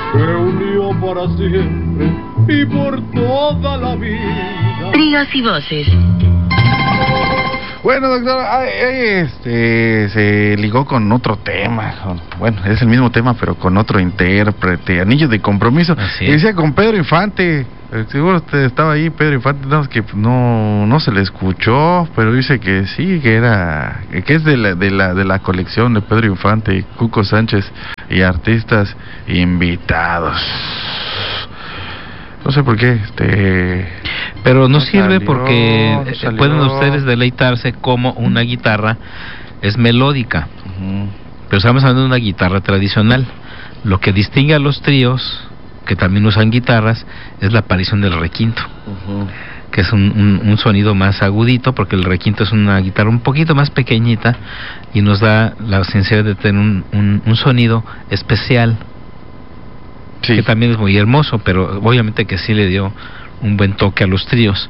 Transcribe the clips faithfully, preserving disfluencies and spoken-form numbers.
que unió para siempre y por toda la vida. Tríos y voces. Bueno, doctor, ay, ay, este, se ligó con otro tema, con, bueno, es el mismo tema, pero con otro intérprete, Anillo de Compromiso. Así y decía con Pedro Infante, eh, seguro usted estaba ahí, Pedro Infante, no, es que no, no se le escuchó, pero dice que sí, que era, que es de la, de la, de la colección de Pedro Infante, Cuco Sánchez y artistas invitados. No sé por qué, este... Pero no, no sirve salió, porque no salió. pueden ustedes deleitarse como una guitarra es melódica. Uh-huh. Pero estamos hablando de una guitarra tradicional. Lo que distingue a los tríos, que también usan guitarras, es la aparición del requinto. Uh-huh. Que es un, un, un sonido más agudito, porque el requinto es una guitarra un poquito más pequeñita y nos da la sensación de tener un, un, un sonido especial. Sí. Que también es muy hermoso, pero obviamente que sí le dio un buen toque a los tríos.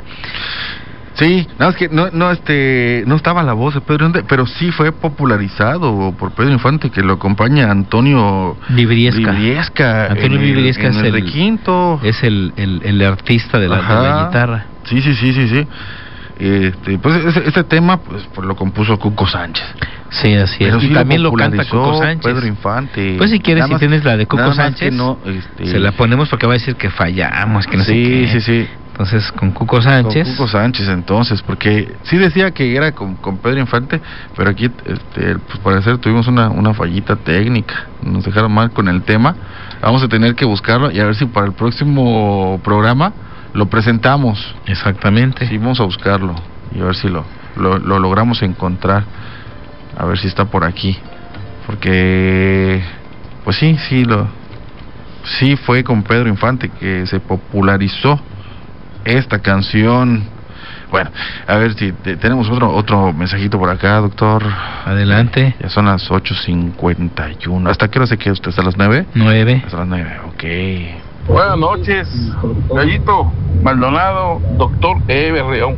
Sí, no, es que no, no, este, no estaba la voz de Pedro Infante, pero sí fue popularizado por Pedro Infante, que lo acompaña Antonio Vibriesca. Vibriesca Antonio Vibriesca es el, requinto. Es el, el, el artista de la, de la guitarra. Sí, sí, sí, sí, sí. Este, pues este, este tema pues, pues lo compuso Cuco Sánchez. Sí, así es. Pero y sí también lo, lo canta Cuco Sánchez. Pedro Infante. Pues si quieres, nada si más, tienes la de Cuco Sánchez, no, este... se la ponemos porque va a decir que fallamos, que no sí, sé qué. Sí, sí, sí. Entonces, con Cuco Sánchez. Con Cuco Sánchez, entonces, porque sí decía que era con, con Pedro Infante, pero aquí, este, pues parecer tuvimos una, una fallita técnica, nos dejaron mal con el tema. Vamos a tener que buscarlo y a ver si para el próximo programa lo presentamos. Exactamente. Sí, vamos a buscarlo y a ver si lo, lo, lo logramos encontrar, a ver si está por aquí, porque, pues sí, sí, lo, sí fue con Pedro Infante que se popularizó esta canción. Bueno, a ver si te, tenemos otro otro mensajito por acá, doctor. Adelante. Ya son las ocho cincuenta y uno. ¿Hasta qué hora se queda usted? ¿Hasta las nueve? nueve. Hasta las nueve, ok. Buenas noches, Gallito Maldonado, doctor Eber León.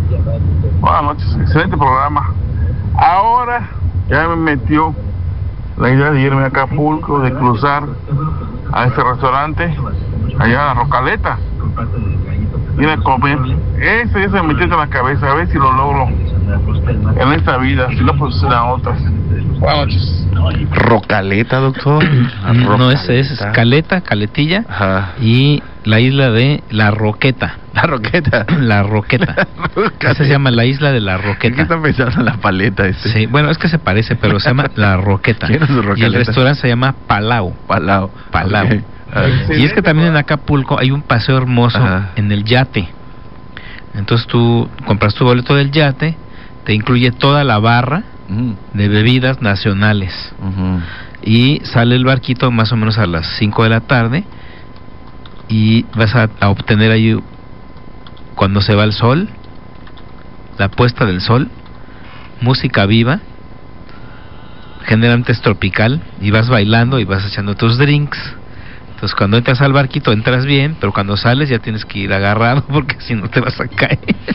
Buenas noches, excelente programa. Ahora ya me metió la idea de irme a Acapulco, de cruzar a este restaurante, allá a la Rocaleta, ir a comer. Ese, ese me metió en la cabeza, a ver si lo logro en esta vida, si no pues será otras. Buenas noches. Rocaleta, doctor. Rocaleta. No, es, es Caleta, Caletilla. Ajá. Y la isla de La Roqueta. La Roqueta. La Roqueta. Esa se llama la isla de La Roqueta. ¿Qué está pensando en la paleta este? Sí, bueno, es que se parece, pero se llama La Roqueta. Y el restaurante se llama Palau. Palau. Palau. Okay. Okay. Y es que también en Acapulco hay un paseo hermoso. Ajá. En el yate. Entonces tú compras tu boleto del yate, te incluye toda la barra uh-huh. de bebidas nacionales. Uh-huh. Y sale el barquito más o menos a las cinco de la tarde y vas a, a obtener ahí, cuando se va el sol, la puesta del sol, música viva, generalmente es tropical, y vas bailando y vas echando tus drinks. Entonces cuando entras al barquito entras bien, pero cuando sales ya tienes que ir agarrado porque si no te vas a caer.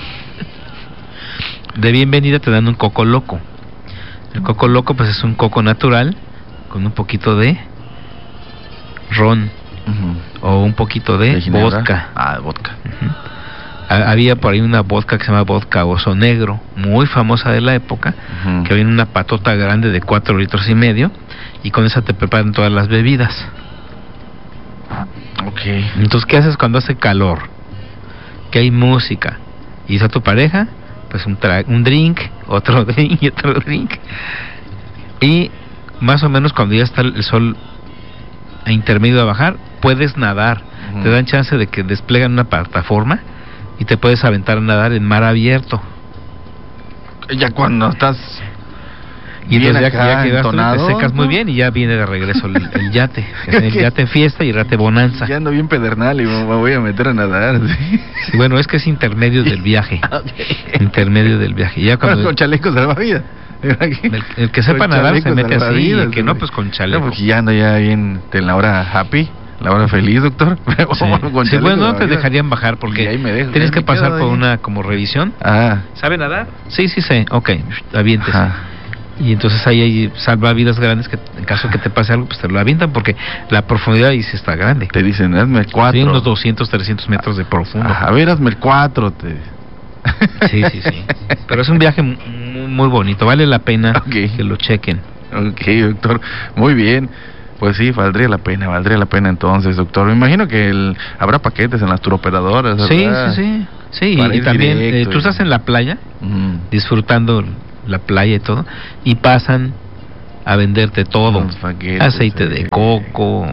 De bienvenida te dan un coco loco. El coco loco pues es un coco natural con un poquito de ron uh-huh. o un poquito de, de vodka. Ah, vodka. Uh-huh. Había por ahí una vodka que se llama vodka Oso Negro, muy famosa de la época, uh-huh. que había una patota grande de cuatro litros y medio y con esa te preparan todas las bebidas. Okay. Entonces, ¿qué haces cuando hace calor? Que hay música y está tu pareja, pues un, tra- un drink, otro drink y otro drink. Y más o menos cuando ya está el sol a intermedio de bajar, puedes nadar. Uh-huh. Te dan chance de que desplegan una plataforma y te puedes aventar a nadar en mar abierto. Ya cuando estás y entonces ya, ya quedaste, te secas muy bien y ya viene de regreso el, el yate. El yate fiesta y yate bonanza. Ya ando bien pedernal y me voy a meter a nadar. ¿Sí? Sí, bueno, es que es intermedio del viaje. Okay. Intermedio del viaje. Ya cuando bueno, con chalecos salvavidas. El, el que sepa nadar se mete así, el que no, pues con chaleco. No, porque ya ando ya bien en la hora happy, la hora feliz, doctor. Sí, con sí bueno, no te dejarían bajar porque dejo, tienes que pasar por ahí una como revisión. Ah. ¿Sabe nadar? Sí, sí sé. Ok, aviéntese. Ajá. y entonces ahí hay salvavidas grandes que en caso que te pase algo, pues te lo avientan, porque la profundidad ahí sí está grande. Te dicen, hazme el cuatro. Sí, unos doscientos, trescientos metros de profundo. A ver, hazme el cuatro. Te... Sí, sí, sí. Pero es un viaje muy, muy bonito, vale la pena okay. que lo chequen. Ok, doctor, muy bien. Pues sí, valdría la pena, valdría la pena entonces, doctor. Me imagino que el, habrá paquetes en las turoperadoras, ¿verdad? Sí, sí, sí. Sí, y, y también eh, tú estás en la playa, uh-huh. disfrutando la playa y todo, y pasan a venderte todo. Paquetes, aceite de coco,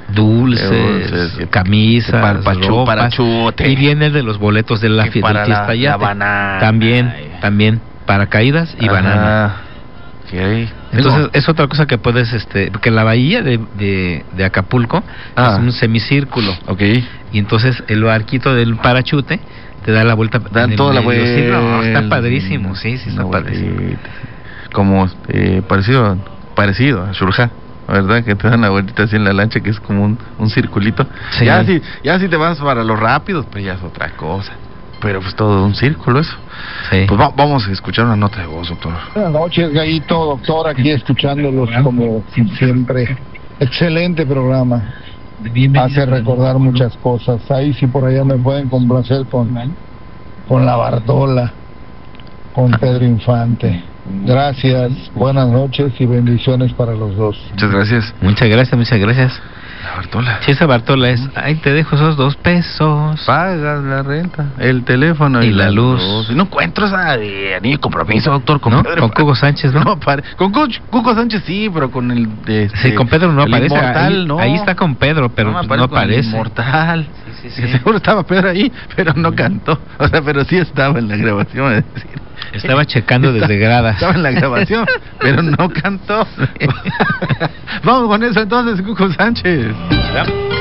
dulces, dulces camisas, ropas, parachute. Y viene de los boletos de la fiesta la, la banana. También, también paracaídas y Ajá. banana. Okay. Entonces Digo. es otra cosa que puedes, este, porque la bahía de, de, de Acapulco ah. es un semicírculo. Okay. Y entonces el barquito del parachute te da la vuelta. Dan toda la vuelta. Sí, no, está padrísimo, sí, sí está no, padrísimo. Como eh, parecido, parecido a Xurjá, ¿verdad? Que te dan la vueltita así en la lancha, que es como un, un circulito. Sí. Ya si, ya si te vas para los rápidos, pues ya es otra cosa. Pero pues todo un círculo eso. Sí. Pues va, vamos a escuchar una nota de voz, doctor. Buenas noches, Gallito, doctor, aquí escuchándolos como siempre. Excelente programa. Hace recordar muchas cosas. Ahí sí por allá me pueden complacer con, con la Bartola, con Pedro Infante. Gracias, buenas noches y bendiciones para los dos. Muchas gracias. Muchas gracias, muchas gracias. La Bartola. Sí, esa Bartola es, ahí te dejo esos dos pesos. Pagas la renta, el teléfono y, y la, la luz. luz. No encuentro esa de anillo compromiso, doctor. Con, ¿No? Pedro, con Cuco Sánchez, ¿no? no pare... Con Cuco Sánchez sí, pero con el... De este, sí, con Pedro no aparece. Inmortal, ahí, no. ahí está con Pedro, pero no, no aparece. Inmortal. Sí, sí, sí. Seguro estaba Pedro ahí, pero no cantó. O sea, pero sí estaba en la grabación, es decir. Estaba checando desde gradas. Estaba en la grabación, pero no cantó. Vamos con eso entonces, Cuco Sánchez.